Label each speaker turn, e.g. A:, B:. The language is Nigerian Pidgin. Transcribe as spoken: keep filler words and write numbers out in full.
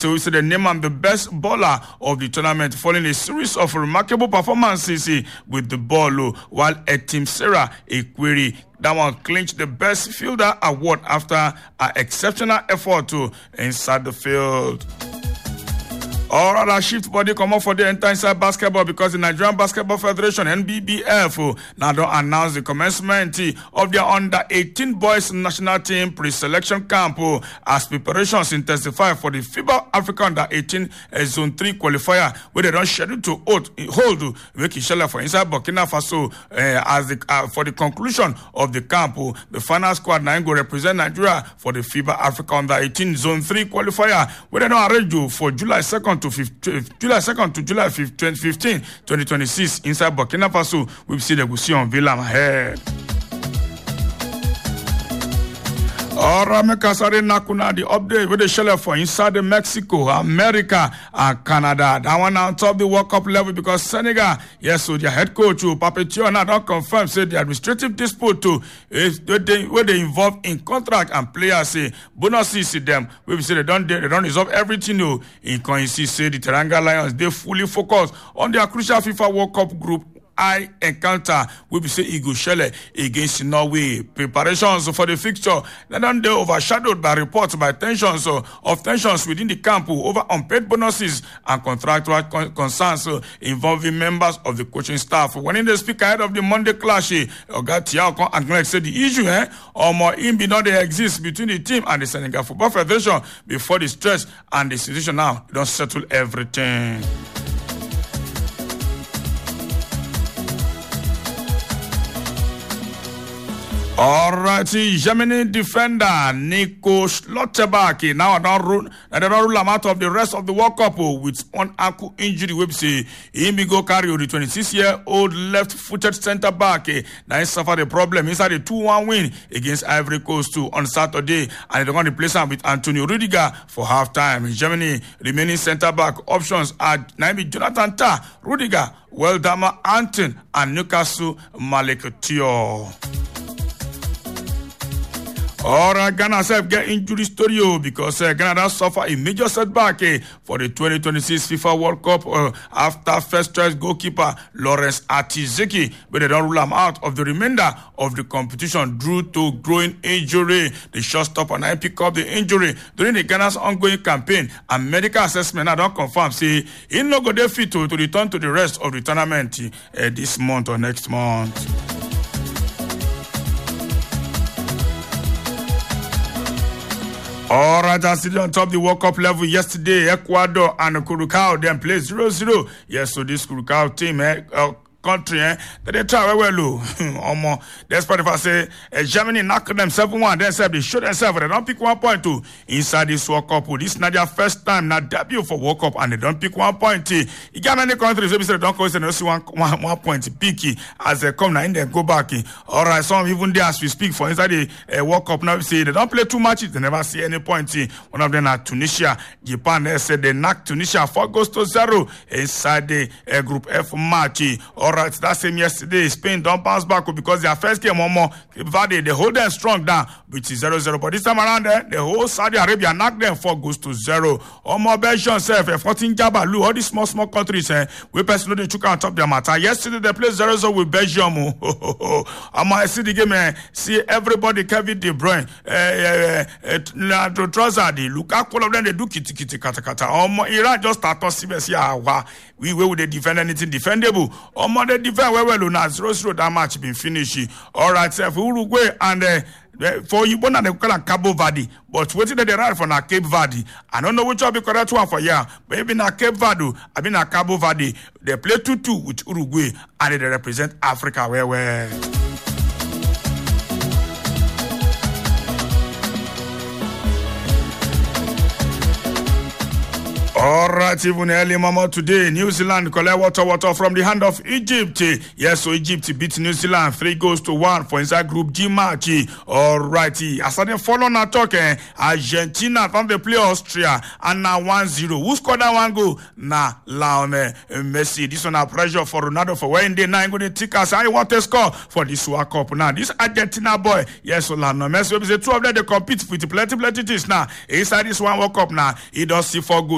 A: we say the name and the best baller of the tournament, following a series of remarkable performances with the ball, while Etim Sarah Equiri that one clinched the best fielder award after an exceptional effort to inside the field. All other shift body come up for the entire inside basketball because the Nigerian Basketball Federation N B B F now don't announce the commencement of their under eighteen boys national team pre-selection camp as preparations intensify for the FIBA Africa under eighteen zone three qualifier where they don't schedule to hold Wekishela for inside Burkina Faso uh, as the uh, for the conclusion of the camp. The final squad nine will represent Nigeria for the FIBA Africa under eighteen zone three qualifier where they don't arrange you for July second to July second to July fifteenth, twenty twenty-six inside Burkina Faso. We see the Gusion Villa ahead. Alright, make us nakuna the update with the shell for inside the Mexico, America, and Canada. That one on top the World Cup level because Senegal, yes, so their head coach, Papetiona, now don't confirm, say the administrative dispute to is where they, where they involve in contract and players say bonuses to them. We say they don't they don't resolve everything. No, in coincidence, say the Teranga Lions they fully focus on their crucial FIFA World Cup group I encounter will be say Eagle Shelle against Norway. Preparations for the fixture then they overshadowed by reports by tensions uh, of tensions within the camp over unpaid bonuses and contractual con- concerns uh, involving members of the coaching staff. When in the speak ahead of the Monday clash, Oga Tiao acknowledged said the issue eh, or more in be not they exist between the team and the Senegal Football Federation before the stress and the situation now don't settle everything. Alrighty, Germany defender Nico Schlotterbeck now I don't rule I don't rule him out of the rest of the World Cup with one ankle injury. We say he may go carry the twenty-six-year-old left-footed centre back. Now he suffered a problem inside a two one win against Ivory Coast on Saturday, and they're going to replace him with Antonio Rudiger for halftime. Germany remaining centre back options are Naimi Jonathan Tah, Rudiger, Waldemar Anton, and Newcastle Malik Thiaw. Alright, Ghana self get injury story because uh, Ghana does suffer a major setback uh, for the twenty twenty-six FIFA World Cup uh, after first choice goalkeeper Lawrence Atizeki, but they don't rule him out of the remainder of the competition due to growing injury. The shortstopper now pick up the injury during the Ghana's ongoing campaign, and medical assessment now don't confirm say he no go dey fit to, to return to the rest of the tournament uh, this month or next month. All right, I see on top of the World Cup level yesterday, Ecuador and Curacao then played zero zero. Yes, so this Curacao team, eh, uh, country, eh, that they try well, low. Um, despite if I say uh, Germany knocked them seven one, then said they shoot themselves, they don't pick one point two inside this World Cup. This is not their first time, not debut for World Cup, and they don't pick one point. You got many countries, they say they don't go, they don't see one, one, one point picky as they come now in there, go back. All right, some even there as we speak for inside the uh, World Cup now, we say they don't play two matches, they never see any point. One of them are Tunisia. Japan, they said they knocked Tunisia four goals to zero inside the uh, Group F match. All right, that same yesterday, Spain don't bounce back because their first game one more, Cape Verde, they hold them strong down, which is zero zero. But this time around there, the whole Saudi Arabia knocked them four goals to zero. Or more Belgium self, fourteen Jabalu, all these small, small countries, eh, we personally took on top of their matter. Yesterday, they played zero zero with Belgium. I'm going to see the game, eh, see everybody, Kevin De Bruyne, eh, eh, Leandro Trossard, Lukaku, all of them, they do kitty kitty kata kata. Um, Iran just start to see, yeah, we will they defend anything defendable. Um, they defend well, well, now zero zero that match been finished. All right, sir, for Uruguay and uh, for you, born they call Cabo Verde, but waiting that they ride for na Cape Verde. I don't know which will be correct one for yeah, but even na Cape Verde, I mean na Cabo Verde, they play two two with Uruguay and they represent Africa where where. All right, even early mama today, New Zealand collect water water from the hand of Egypt. Yes, so Egypt beat New Zealand three goals to one for inside Group G match. All righty, as they follow on talking, Argentina from the play Austria and now one zero. Who scored that one goal? Nah, Lionel Messi. This one a pressure for Ronaldo for when they nine going to tick us. I want to score for this World Cup now. This Argentina boy, yes, so Lionel Messi. The two of them they compete with plenty plenty things now. Inside this one World Cup now, he does see four goals.